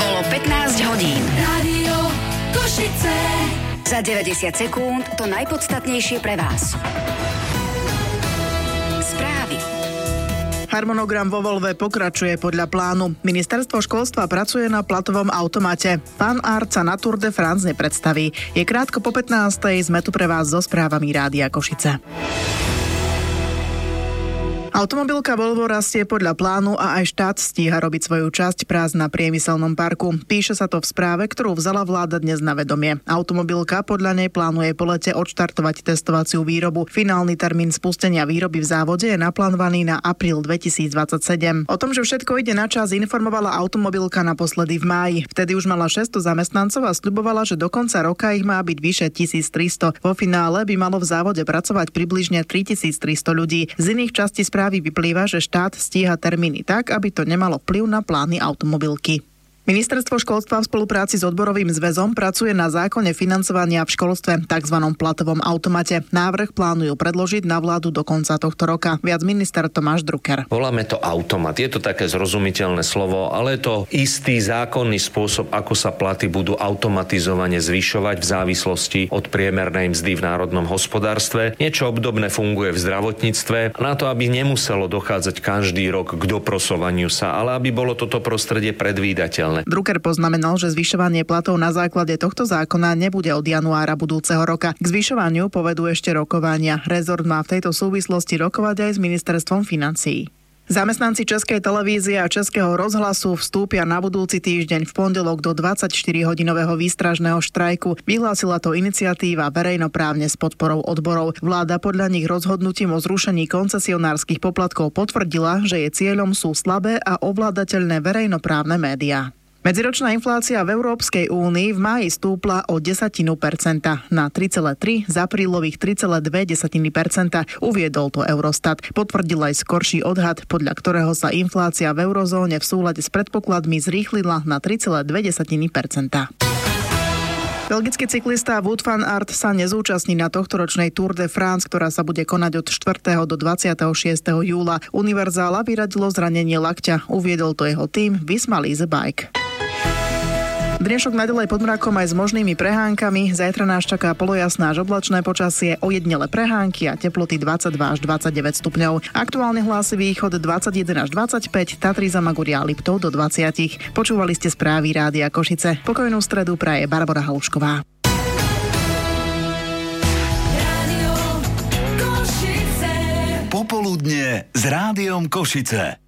Bolo 15 hodín. Rádio Košice. Za 90 sekúnd to najpodstatnejšie pre vás. Správy. Harmonogram vo voľbe pokračuje podľa plánu. Ministerstvo školstva pracuje na platovom automate. Fan art sa na Tour de France nepredstaví. Je krátko po 15. Sme tu pre vás so správami Rádia Košice. Automobilka Volvo rastie podľa plánu a aj štát stíha robiť svoju časť prác na priemyselnom parku. Píše sa to v správe, ktorú vzala vláda dnes na vedomie. Automobilka podľa nej plánuje po lete odštartovať testovaciu výrobu. Finálny termín spustenia výroby v závode je naplánovaný na apríl 2027. O tom, že všetko ide na čas, informovala automobilka naposledy v máji. Vtedy už mala 600 zamestnancov a sľubovala, že do konca roka ich má byť vyše 1300. Vo finále by malo v závode pracovať približne 3300 ľudí. Z iných častí správy vyplýva, že štát stíha termíny tak, aby to nemalo vplyv na plány automobilky. Ministerstvo školstva v spolupráci s odborovým zväzom pracuje na zákone financovania v školstve, tzv. Platovom automate. Návrh plánujú predložiť na vládu do konca tohto roka. Viac minister Tomáš Drucker. Voláme to automat. Je to také zrozumiteľné slovo, ale je to istý zákonný spôsob, ako sa platy budú automatizovane zvyšovať v závislosti od priemernej mzdy v národnom hospodárstve. Niečo obdobné funguje v zdravotníctve. Na to, aby nemuselo dochádzať každý rok k doprosovaniu sa, ale aby bolo toto prostredie predvídateľné. Drucker poznamenal, že zvyšovanie platov na základe tohto zákona nebude od januára budúceho roka. K zvyšovaniu povedú ešte rokovania. Rezort má v tejto súvislosti rokovať aj s ministerstvom financií. Zamestnanci Českej televízie a Českého rozhlasu vstúpia na budúci týždeň v pondelok do 24-hodinového výstražného štrajku. Vyhlásila to iniciatíva verejnoprávne s podporou odborov. Vláda podľa nich rozhodnutím o zrušení koncesionárskych poplatkov potvrdila, že jej cieľom sú slabé a ovládateľné verejnoprávne médiá. Medziročná inflácia v Európskej únii v máji stúpla o 0,1% na 3,3 z aprílových 3,2%, uviedol to Eurostat. Potvrdil aj skorší odhad, podľa ktorého sa inflácia v eurozóne v súlade s predpokladmi zrýchlila na 3,2%. Belgický cyklista Wout van Aert sa nezúčastní na tohtoročnej Tour de France, ktorá sa bude konať od 4. do 26. júla. Univerzála vyradilo zranenie lakťa, uviedol to jeho tím Visma Lease Bike. Dnešok naďalej pod mrakom aj s možnými prehánkami. Zajtra nás čaká polojasné až oblačné počasie, ojedinele prehánky a teploty 22 až 29 stupňov. Aktuálne hlási východ 21 až 25, Tatry, Zamaguria a Liptov do 20. Počúvali ste správy Rádia Košice. Pokojnú stredu praje Barbora Halušková. Popoludne s Rádiom Košice.